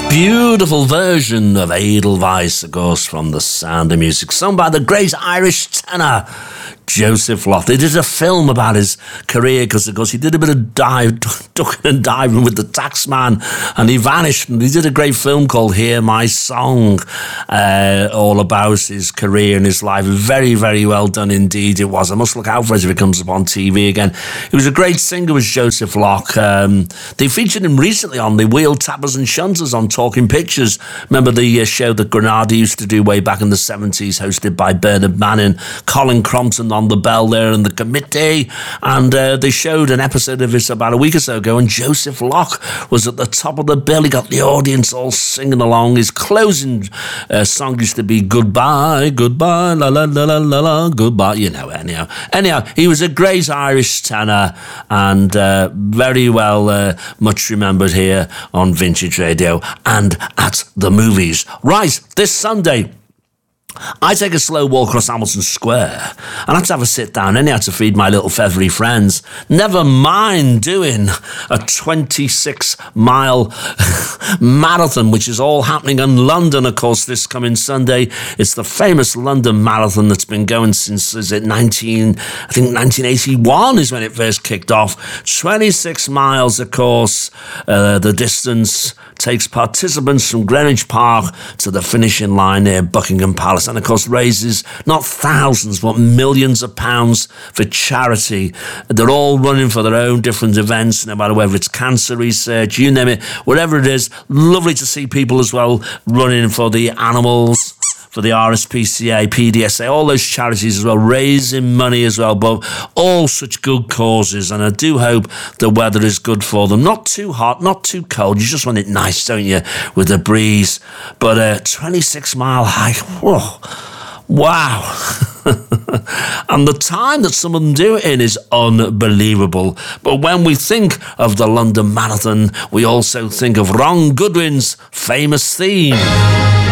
Beautiful version of Edelweiss, of course, from The Sound of Music, sung by the great Irish tenor Joseph Locke. They did a film about his career because, of course, he did a bit of ducking and diving with the taxman and he vanished. And he did a great film called Hear My Song, all about his career and his life. Very, very well done indeed it was. I must look out for it if it comes up on TV again. He was a great singer, was Joseph Locke. They featured him recently on the Wheel Tappers and Shunters on Talking Pictures. Remember the show that Granada used to do way back in the 70s, hosted by Bernard Manning, Colin Crompton on the bell there and the committee, and they showed an episode of it about a week or so ago, and Joseph Locke was at the top of the bill. He got the audience all singing along. His closing song used to be Goodbye, Goodbye, la la la la la la, Goodbye, you know. Anyhow, he was a great Irish tenor and very well much remembered here on Vintage Radio and at the movies. Right, this Sunday I take a slow walk across Hamilton Square and I had to have a sit down anyhow to feed my little feathery friends. Never mind doing a 26-mile marathon, which is all happening in London, of course, this coming Sunday. It's the famous London Marathon that's been going since, I think 1981 is when it first kicked off. 26 miles, of course. The distance takes participants from Greenwich Park to the finishing line near Buckingham Palace, and of course raises not thousands but millions of pounds for charity. They're all running for their own different events, no matter whether it's cancer research, you name it, whatever it is. Lovely to see people as well running for the animals, for the RSPCA, PDSA, all those charities as well, raising money as well, but all such good causes, and I do hope the weather is good for them. Not too hot, not too cold, you just want it nice, don't you, with the breeze. But a 26-mile hike, whoa, wow. And the time that some of them do it in is unbelievable. But when we think of the London Marathon, we also think of Ron Goodwin's famous theme.